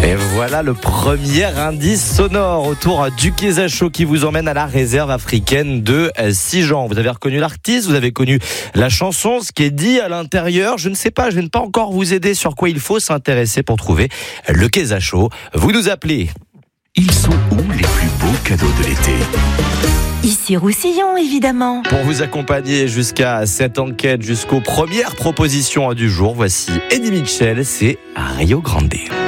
Et voilà le premier indice sonore autour du Kézachos qui vous emmène à la réserve africaine de Sijan. Vous avez reconnu l'artiste, vous avez connu la chanson, ce qui est dit à l'intérieur. Je ne sais pas, je ne vais pas encore vous aider sur quoi il faut s'intéresser pour trouver le Kézachos. Vous nous appelez. Ils sont où les plus beaux cadeaux de l'été ? Ici Roussillon, évidemment. Pour vous accompagner jusqu'à cette enquête, jusqu'aux premières propositions du jour, voici Eddie Mitchell, c'est Rio Grande.